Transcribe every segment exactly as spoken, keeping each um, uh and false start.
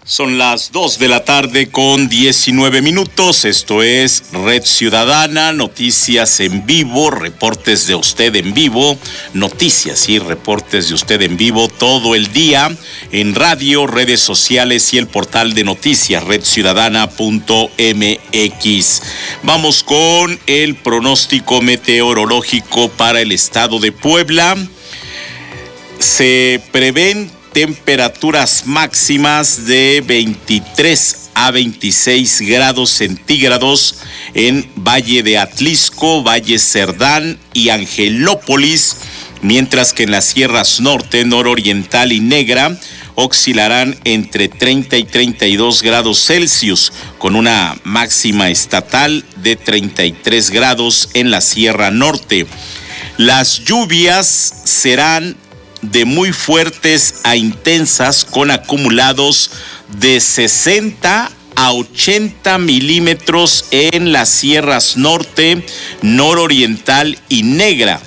Son las dos de la tarde con diecinueve minutos. Esto es Red Ciudadana, noticias en vivo, reportes de usted en vivo, noticias y reportes de usted en vivo todo el día en radio, redes sociales y el portal de noticias red ciudadana punto m x. Vamos con el pronóstico meteorológico para el estado de Puebla. Se prevén temperaturas máximas de veintitrés a veintiséis grados centígrados en Valle de Atlisco, Valle Cerdán y Angelópolis, mientras que en las sierras norte, nororiental y negra oscilarán entre treinta y treinta y dos grados Celsius, con una máxima estatal de treinta y tres grados en la Sierra Norte. Las lluvias serán de muy fuertes a intensas, con acumulados de sesenta a ochenta milímetros en las sierras norte, nororiental y negra,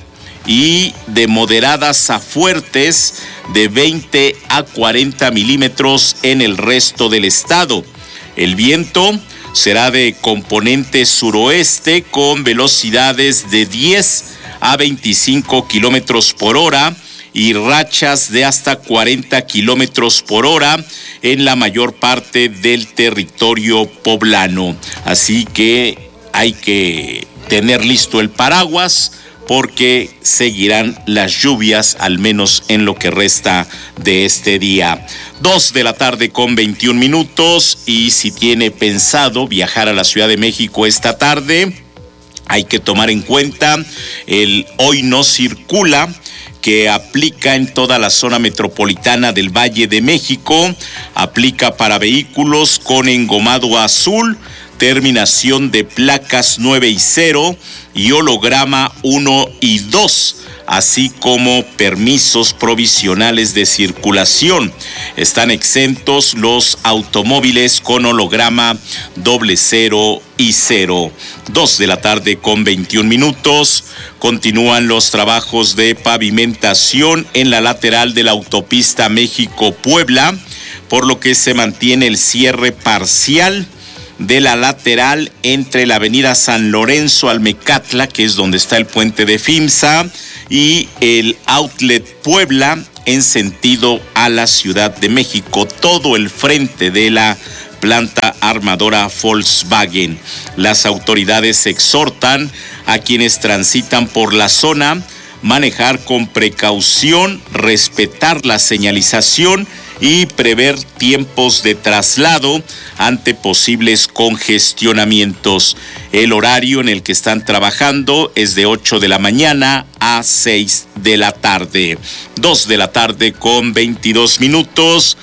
y de moderadas a fuertes de veinte a cuarenta milímetros en el resto del estado. El viento será de componente suroeste con velocidades de diez a veinticinco kilómetros por hora y rachas de hasta cuarenta kilómetros por hora en la mayor parte del territorio poblano. Así que hay que tener listo el paraguas, porque seguirán las lluvias, al menos en lo que resta de este día. Dos de la tarde con veintiún minutos, y si tiene pensado viajar a la Ciudad de México esta tarde, hay que tomar en cuenta el Hoy No Circula, que aplica en toda la zona metropolitana del Valle de México. Aplica para vehículos con engomado azul, terminación de placas nueve y cero y holograma uno y dos, así como permisos provisionales de circulación. Están exentos los automóviles con holograma doble cero y cero. Dos de la tarde con veintiún minutos. Continúan los trabajos de pavimentación en la lateral de la autopista México-Puebla, por lo que se mantiene el cierre parcial de la lateral entre la avenida San Lorenzo Almecatla, que es donde está el puente de FIMSA, y el Outlet Puebla en sentido a la Ciudad de México, todo el frente de la planta armadora Volkswagen. Las autoridades exhortan a quienes transitan por la zona manejar con precaución, respetar la señalización y prever tiempos de traslado ante posibles congestionamientos. El horario en el que están trabajando es de ocho de la mañana a seis de la tarde. dos de la tarde con veintidós minutos,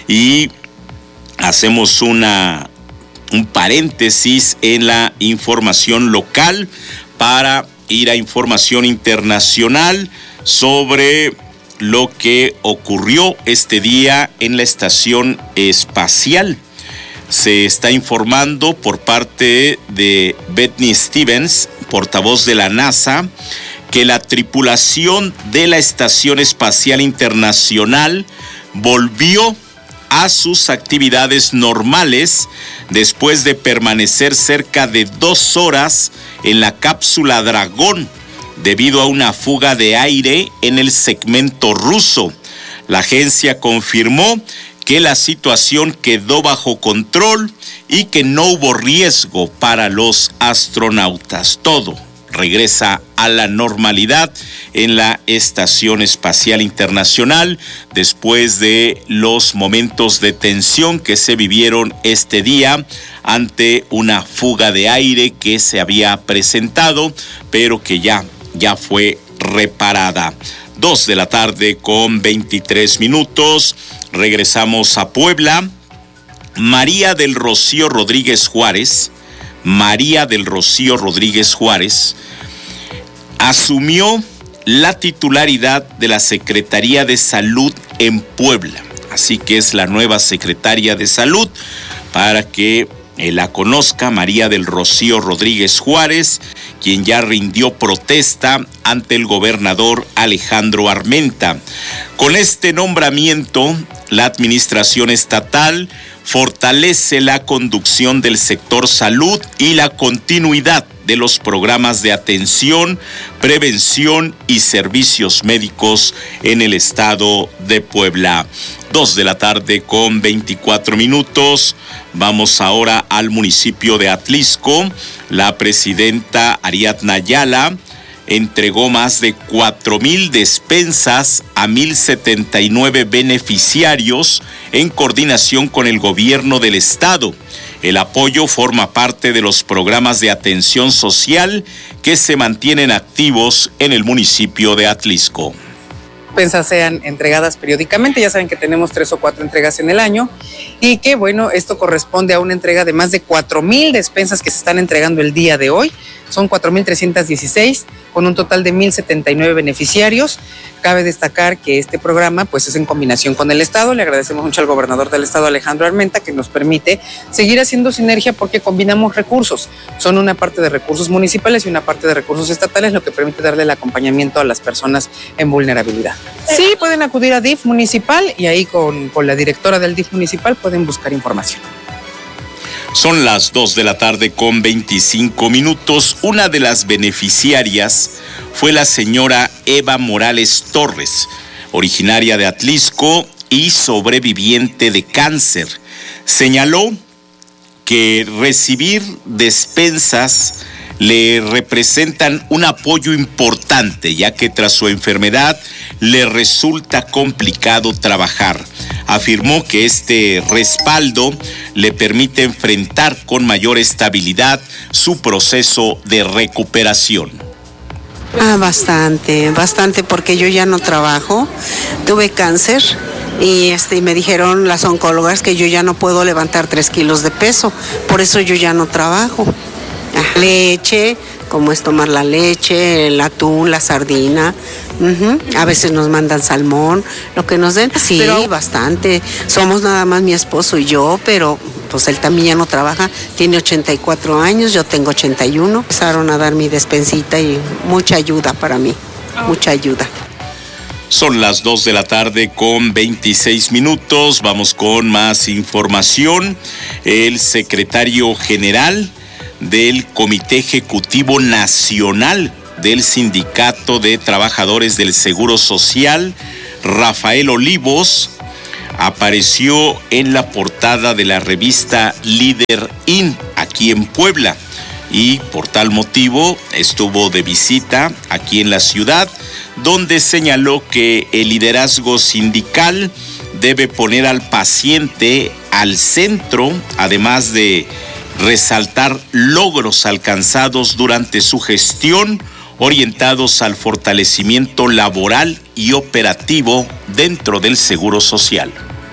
y hacemos una un paréntesis en la información local para ir a información internacional sobre lo que ocurrió este día en la estación espacial. Se está informando por parte de Bethany Stevens, portavoz de la NASA, que la tripulación de la Estación Espacial Internacional volvió a sus actividades normales después de permanecer cerca de dos horas en la cápsula Dragón debido a una fuga de aire en el segmento ruso. La agencia confirmó que la situación quedó bajo control y que no hubo riesgo para los astronautas. Todo regresa a la normalidad en la Estación Espacial Internacional después de los momentos de tensión que se vivieron este día ante una fuga de aire que se había presentado, pero que ya, ya fue reparada. Dos de la tarde con veintitrés minutos. Regresamos a Puebla. María del Rocío Rodríguez Juárez, María del Rocío Rodríguez Juárez, asumió la titularidad de la Secretaría de Salud en Puebla. Así que es la nueva secretaria de Salud, para que eh, la conozca, María del Rocío Rodríguez Juárez, quien ya rindió protesta ante el gobernador Alejandro Armenta. Con este nombramiento, la administración estatal fortalece la conducción del sector salud y la continuidad de los programas de atención, prevención y servicios médicos en el estado de Puebla. Dos de la tarde con veinticuatro minutos. Vamos ahora al municipio de Atlisco. La presidenta Ariadna Ayala entregó más de cuatro mil despensas a mil setenta y nueve beneficiarios en coordinación con el gobierno del estado. El apoyo forma parte de los programas de atención social que se mantienen activos en el municipio de Atlisco. Despensas sean entregadas periódicamente, ya saben que tenemos tres o cuatro entregas en el año y que bueno, esto corresponde a una entrega de más de cuatro mil despensas que se están entregando el día de hoy. Son cuatro mil trescientos dieciséis con un total de mil setenta y nueve beneficiarios. Cabe destacar que este programa pues es en combinación con el Estado. Le agradecemos mucho al gobernador del Estado, Alejandro Armenta, que nos permite seguir haciendo sinergia porque combinamos recursos. Son una parte de recursos municipales y una parte de recursos estatales, lo que permite darle el acompañamiento a las personas en vulnerabilidad. Sí, pueden acudir a D I F municipal y ahí con, con la directora del D I F municipal pueden buscar información. Son las dos de la tarde con veinticinco minutos. Una de las beneficiarias fue la señora Eva Morales Torres, originaria de Atlisco y sobreviviente de cáncer. Señaló que recibir despensas le representan un apoyo importante, ya que tras su enfermedad le resulta complicado trabajar. Afirmó que este respaldo le permite enfrentar con mayor estabilidad su proceso de recuperación. Ah, bastante, bastante, porque yo ya no trabajo, tuve cáncer y este me dijeron las oncólogas que yo ya no puedo levantar tres kilos de peso, por eso yo ya no trabajo. Ah, leche, como es tomar la leche, el atún, la sardina, uh-huh. A veces nos mandan salmón, lo que nos den, sí, pero bastante. Somos nada más mi esposo y yo, pero pues él también ya no trabaja, tiene ochenta y cuatro años, yo tengo ochenta y uno. Empezaron a dar mi despensita y mucha ayuda para mí, mucha ayuda. Son las dos de la tarde con veintiséis minutos, vamos con más información. El secretario general del Comité Ejecutivo Nacional del Sindicato de Trabajadores del Seguro Social, Rafael Olivos, apareció en la portada de la revista Líder In aquí en Puebla y por tal motivo estuvo de visita aquí en la ciudad, donde señaló que el liderazgo sindical debe poner al paciente al centro, además de resaltar logros alcanzados durante su gestión orientados al fortalecimiento laboral y operativo dentro del Seguro Social.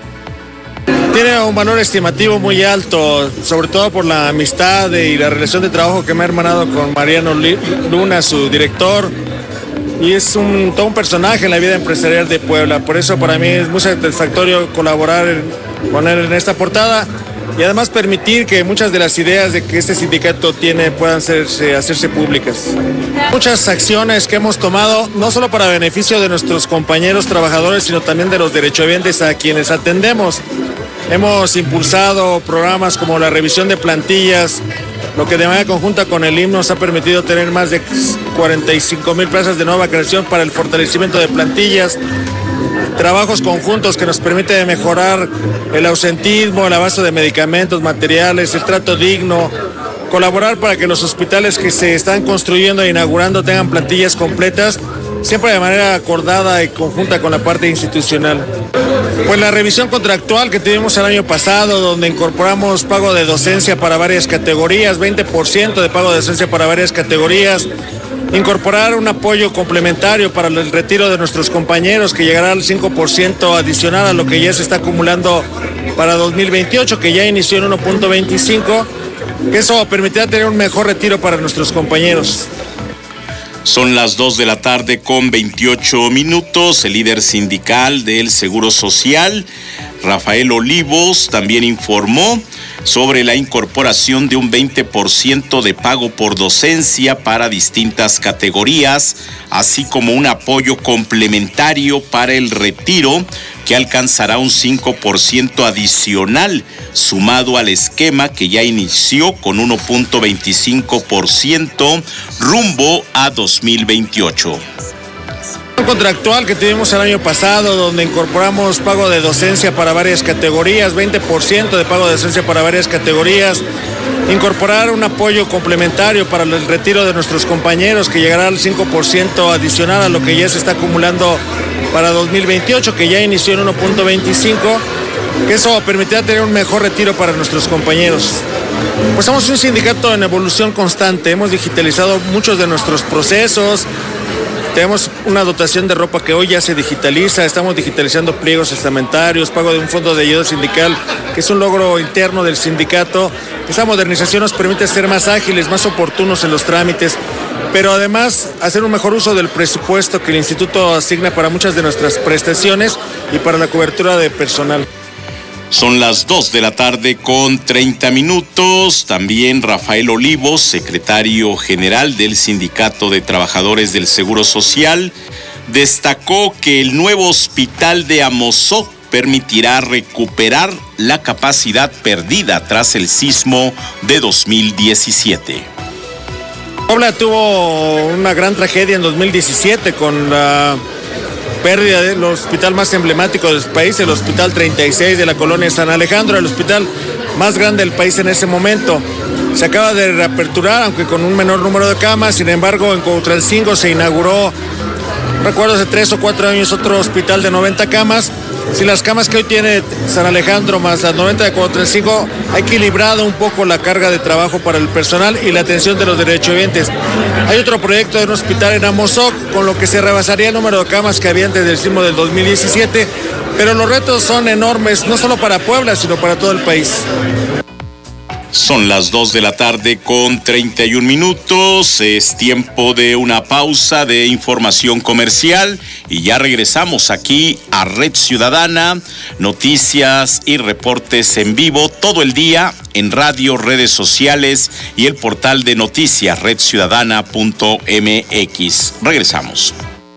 Tiene un valor estimativo muy alto, sobre todo por la amistad y la relación de trabajo que me ha hermanado con Mariano Luna, su director, y es un, todo un personaje en la vida empresarial de Puebla. Por eso para mí es muy satisfactorio colaborar en, con él en esta portada y además permitir que muchas de las ideas de que este sindicato tiene puedan hacerse, hacerse públicas. Muchas acciones que hemos tomado, no solo para beneficio de nuestros compañeros trabajadores, sino también de los derechohabientes a quienes atendemos. Hemos impulsado programas como la revisión de plantillas, lo que de manera conjunta con el I M S S nos ha permitido tener más de cuarenta y cinco mil plazas de nueva creación para el fortalecimiento de plantillas, trabajos conjuntos que nos permiten mejorar el ausentismo, el abasto de medicamentos, materiales, el trato digno, colaborar para que los hospitales que se están construyendo e inaugurando tengan plantillas completas, siempre de manera acordada y conjunta con la parte institucional. Pues la revisión contractual que tuvimos el año pasado, donde incorporamos pago de docencia para varias categorías, veinte por ciento de pago de docencia para varias categorías, incorporar un apoyo complementario para el retiro de nuestros compañeros que llegará al cinco por ciento adicional a lo que ya se está acumulando para dos mil veintiocho, que ya inició en uno punto veinticinco, que eso permitirá tener un mejor retiro para nuestros compañeros. Son las dos de la tarde con veintiocho minutos. El líder sindical del Seguro Social, Rafael Olivos, también informó sobre la incorporación de un veinte por ciento de pago por docencia para distintas categorías, así como un apoyo complementario para el retiro que alcanzará un cinco por ciento adicional, sumado al esquema que ya inició con uno punto veinticinco por ciento rumbo a dos mil veintiocho. Un contractual que tuvimos el año pasado, donde incorporamos pago de docencia para varias categorías, veinte por ciento de pago de docencia para varias categorías, incorporar un apoyo complementario para el retiro de nuestros compañeros, que llegará al cinco por ciento adicional a lo que ya se está acumulando para dos mil veintiocho, que ya inició en uno punto veinticinco, que eso permitirá tener un mejor retiro para nuestros compañeros. Pues somos un sindicato en evolución constante, hemos digitalizado muchos de nuestros procesos. Tenemos una dotación de ropa que hoy ya se digitaliza, estamos digitalizando pliegos estamentarios, pago de un fondo de ayuda sindical, que es un logro interno del sindicato. Esa modernización nos permite ser más ágiles, más oportunos en los trámites, pero además hacer un mejor uso del presupuesto que el instituto asigna para muchas de nuestras prestaciones y para la cobertura de personal. Son las dos de la tarde con treinta minutos. También Rafael Olivos, secretario general del Sindicato de Trabajadores del Seguro Social, destacó que el nuevo hospital de Amozoc permitirá recuperar la capacidad perdida tras el sismo de dos mil diecisiete. Puebla tuvo una gran tragedia en dos mil diecisiete con la pérdida del hospital más emblemático del país, el Hospital treinta y seis de la colonia San Alejandro, el hospital más grande del país en ese momento. Se acaba de reaperturar, aunque con un menor número de camas. Sin embargo, en Cuauhtlaczingo se inauguró, recuerdo hace tres o cuatro años, otro hospital de noventa camas. Si las camas que hoy tiene San Alejandro más las noventa de Cuauhtlaczingo, ha equilibrado un poco la carga de trabajo para el personal y la atención de los derechohabientes. Hay otro proyecto de un hospital en Amozoc, con lo que se rebasaría el número de camas que había antes del sismo del dos mil diecisiete, pero los retos son enormes, no solo para Puebla, sino para todo el país. Son las dos de la tarde con treinta y un minutos, es tiempo de una pausa de información comercial y ya regresamos aquí a Red Ciudadana, noticias y reportes en vivo todo el día en radio, redes sociales y el portal de noticias red ciudadana punto m x. Regresamos.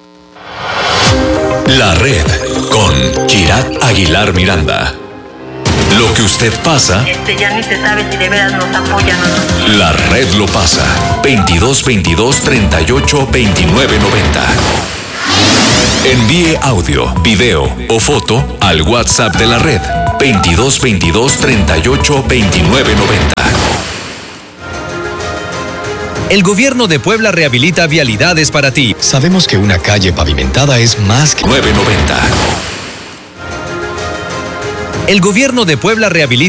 La Red con Kirat Aguilar Miranda. Lo que usted pasa, este ya ni se sabe si de veras nos apoyan o no. La Red lo pasa. veintidós veintidós treinta y ocho veintinueve noventa. Envíe audio, video o foto al WhatsApp de la Red. veintidós veintidós treinta y ocho veintinueve noventa. El gobierno de Puebla rehabilita vialidades para ti. Sabemos que una calle pavimentada es más que nueve noventa. El gobierno de Puebla rehabilita